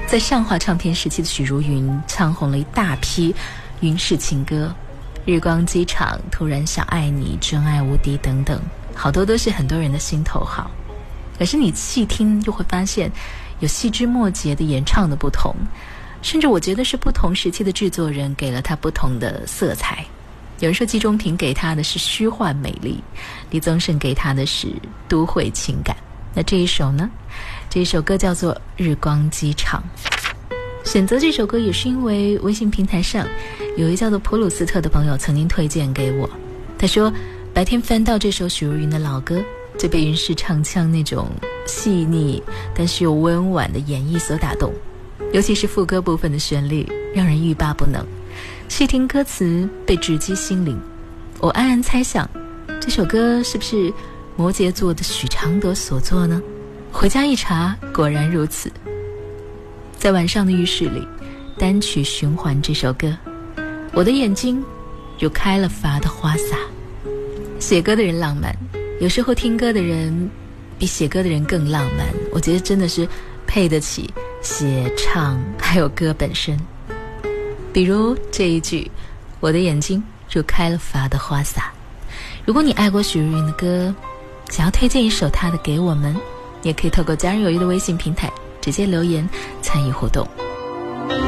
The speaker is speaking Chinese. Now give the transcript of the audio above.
在上华唱片时期的许茹芸唱红了一大批云式情歌，日光机场、突然想爱你、真爱无敌等等，好多都是很多人的心头好。可是你细听就会发现有细枝末节的演唱的不同，甚至我觉得是不同时期的制作人给了他不同的色彩。有人说季中平给他的是虚幻美丽，李宗盛给他的是都会情感。那这一首呢？这一首歌叫做《日光机场》。选择这首歌也是因为微信平台上有一叫做普鲁斯特的朋友曾经推荐给我，他说白天翻到这首许茹芸的老歌，就被云式唱腔那种细腻但是又温婉的演绎所打动，尤其是副歌部分的旋律让人欲罢不能，细听歌词被直击心灵。我暗暗猜想，这首歌是不是摩羯座的许常德所作呢？回家一查，果然如此。在晚上的浴室里单曲循环这首歌，我的眼睛如开了罚的花洒。写歌的人浪漫，有时候听歌的人比写歌的人更浪漫，我觉得真的是配得起写唱还有歌本身。比如这一句，我的眼睛如开了罚的花洒。如果你爱过许茹芸的歌，想要推荐一首她的给我们，也可以透过家人有约的微信平台直接留言参与互动。